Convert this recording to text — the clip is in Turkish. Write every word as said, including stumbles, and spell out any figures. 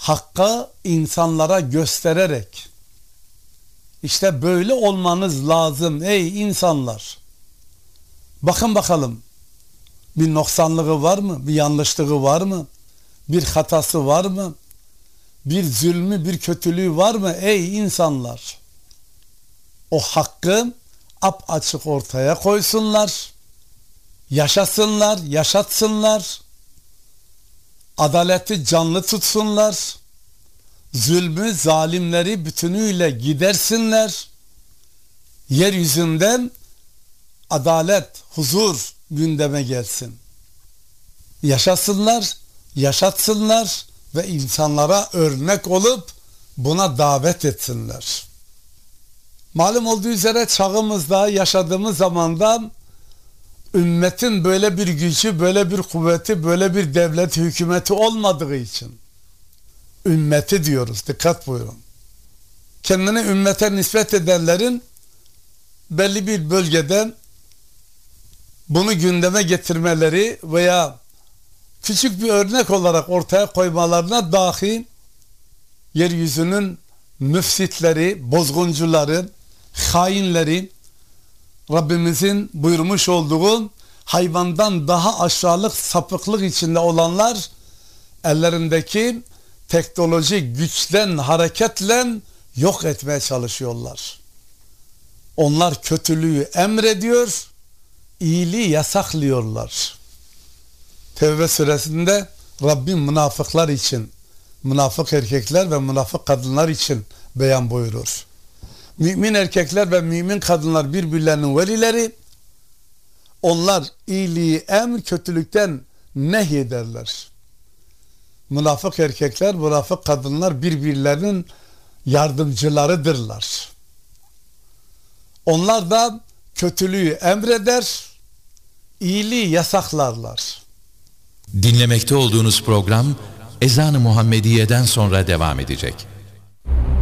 hakkı insanlara göstererek, işte böyle olmanız lazım ey insanlar. Bakın bakalım, bir noksanlığı var mı? Bir yanlışlığı var mı? Bir hatası var mı? Bir zulmü, bir kötülüğü var mı ey insanlar? O hakkı apaçık ortaya koysunlar, yaşasınlar, yaşatsınlar, adaleti canlı tutsunlar, zulmü, zalimleri bütünüyle gidersinler, yeryüzünden adalet, huzur gündeme gelsin. Yaşasınlar, yaşatsınlar ve insanlara örnek olup buna davet etsinler. Malum olduğu üzere çağımızda, yaşadığımız zamanda ümmetin böyle bir gücü, böyle bir kuvveti, böyle bir devlet hükümeti olmadığı için ümmeti diyoruz. Dikkat buyurun. Kendini ümmete nispet edenlerin belli bir bölgeden bunu gündeme getirmeleri veya küçük bir örnek olarak ortaya koymalarına dahi yeryüzünün müfsitleri, bozguncuları, hainleri, Rabbimizin buyurmuş olduğu hayvandan daha aşağılık sapıklık içinde olanlar ellerindeki teknolojik güçten hareketle yok etmeye çalışıyorlar. Onlar kötülüğü emrediyor, iyiliği yasaklıyorlar. Tevbe suresinde Rabbim münafıklar için, münafık erkekler ve münafık kadınlar için beyan buyurur. Mümin erkekler ve mümin kadınlar birbirlerinin velileri, onlar iyiliği emr, kötülükten nehyederler. Münafık erkekler, münafık kadınlar birbirlerinin yardımcılarıdırlar. Onlar da kötülüğü emreder, iyiliği yasaklarlar. Dinlemekte olduğunuz program Ezan-ı Muhammediye'den sonra devam edecek.